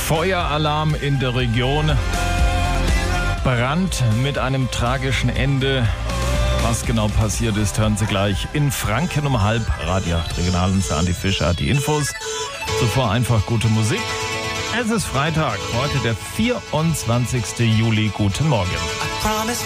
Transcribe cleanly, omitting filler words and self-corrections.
Feueralarm in der Region. Brand mit einem tragischen Ende. Was genau passiert ist, hören Sie gleich in Franken um 12:30. Radio 8 Regional und Andi Fischer hat die Infos. Zuvor einfach gute Musik. Es ist Freitag, heute der 24. Juli. Guten Morgen.